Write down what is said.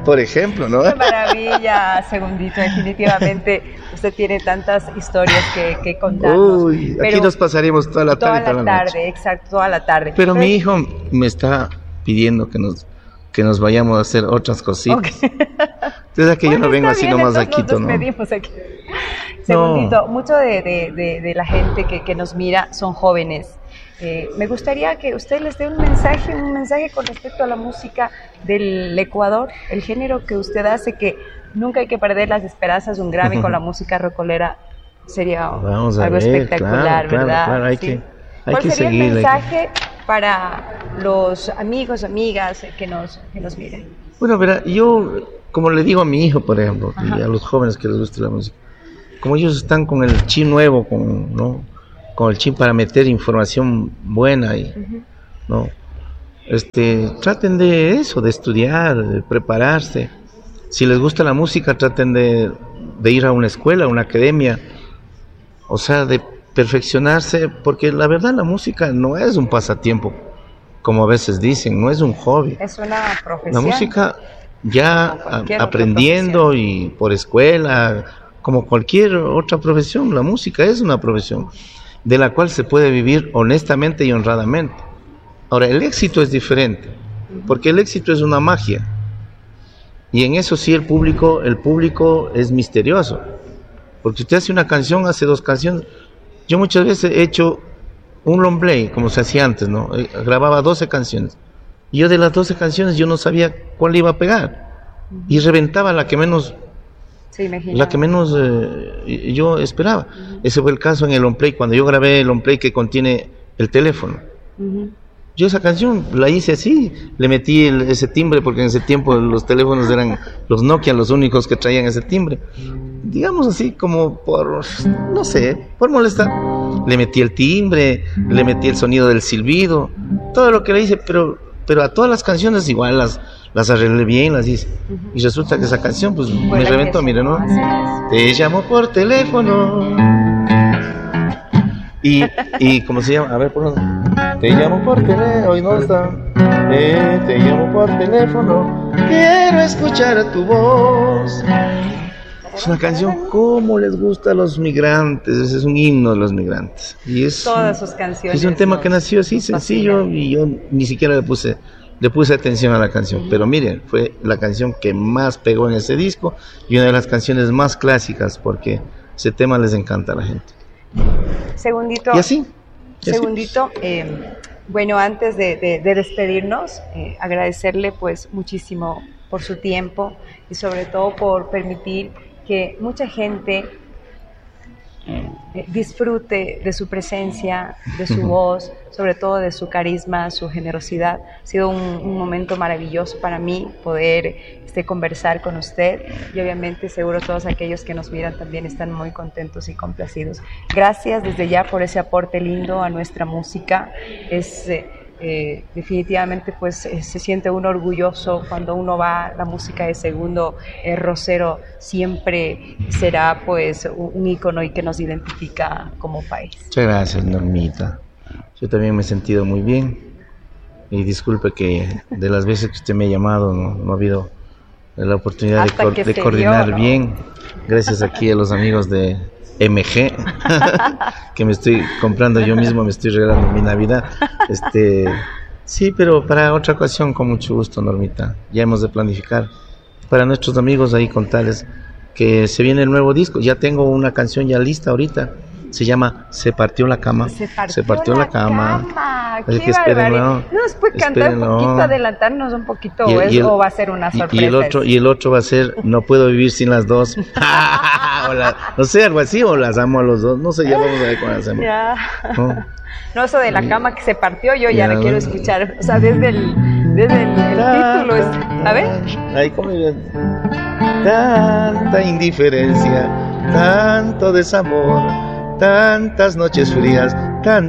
por ejemplo, ¿no? Qué maravilla, Segundito, definitivamente usted tiene tantas historias que contarnos. Uy, aquí nos pasaríamos toda la tarde. Toda la tarde, exacto, toda la tarde. Pero mi hijo me está pidiendo que nos vayamos a hacer otras cositas. Okay. Entonces que yo no vengo así nomás aquí, ¿no? Nos despedimos aquí. Segundito, mucho de la gente que nos mira son jóvenes. Me gustaría que usted les dé un mensaje con respecto a la música del Ecuador, el género que usted hace, que nunca hay que perder las esperanzas. Un Grammy con la música rocolera sería algo espectacular, ¿verdad? Claro, hay sí. que ¿Cuál sería seguir, el mensaje para los amigos, amigas que nos miren? Bueno, verá, yo, como le digo a mi hijo, por ejemplo, y a los jóvenes que les gusta la música, como ellos están con el chip nuevo, con el chip para meter información buena y, ¿no? Traten de eso, de estudiar, de prepararse. Si les gusta la música, traten de ir a una escuela, a una academia, o sea, de perfeccionarse, porque la verdad la música no es un pasatiempo, como a veces dicen, no es un hobby. Es una profesión. La música ya aprendiendo y por escuela, como cualquier otra profesión, la música es una profesión de la cual se puede vivir honestamente y honradamente. Ahora, el éxito es diferente, porque el éxito es una magia, y en eso sí el público es misterioso, porque usted hace una canción, hace dos canciones. Yo muchas veces he hecho un long play, como se hacía antes, ¿no? Grababa 12 canciones, y yo de las 12 canciones yo no sabía cuál iba a pegar, y reventaba la que menos... yo esperaba. Ese fue el caso en el long play, cuando yo grabé el long play que contiene el teléfono. Yo esa canción la hice así, le metí ese timbre, porque en ese tiempo los teléfonos eran los Nokia los únicos que traían ese timbre, digamos así, como por molestar. Le metí el timbre, le metí el sonido del silbido, todo lo que le hice, pero a todas las canciones igual las arreglé bien, las hice. Y resulta que esa canción pues me reventó, mire, ¿no? Te llamo por teléfono. Y ¿cómo se llama? A ver, por dónde. Te llamo por teléfono, hoy no está. Te llamo por teléfono, quiero escuchar tu voz. Es una canción como les gusta a los migrantes, es un himno de los migrantes. Y es todas sus canciones. Es un tema que nació así sencillo, y yo ni siquiera le puse atención a la canción, pero miren, fue la canción que más pegó en ese disco y una de las canciones más clásicas, porque ese tema les encanta a la gente. Segundito. Y así. Segundito, bueno, antes de despedirnos, agradecerle pues muchísimo por su tiempo y sobre todo por permitir que mucha gente disfrute de su presencia, de su voz, sobre todo de su carisma, su generosidad. Ha sido un momento maravilloso para mí poder conversar con usted, y obviamente seguro todos aquellos que nos miran también están muy contentos y complacidos. Gracias desde ya por ese aporte lindo a nuestra música. Definitivamente pues se siente uno orgulloso cuando uno va. La música de Segundo Rosero siempre será pues un ícono y que nos identifica como país. Muchas gracias, Normita. Yo también me he sentido muy bien, y disculpe que de las veces que usted me ha llamado no ha habido la oportunidad de coordinar bien. Gracias aquí a los amigos de MG que me estoy comprando yo mismo, me estoy regalando mi Navidad. Sí, pero para otra ocasión con mucho gusto, Normita. Ya hemos de planificar para nuestros amigos ahí, contarles que se viene el nuevo disco. Ya tengo una canción ya lista ahorita, se llama Se partió la cama. Se partió la cama. Así que esperen, ¿no? ¿Nos puede cantar un poquito, adelantarnos un poquito, o va a ser una sorpresa? Y el otro va a ser No puedo vivir sin las dos. No sé, algo así, o las amo a los dos. No sé, ya vamos a ver cómo hacemos. No, eso de la cama que se partió, yo ya la quiero escuchar. O sea, desde el título. A ver. Ahí como tanta indiferencia, tanto desamor, tantas noches frías,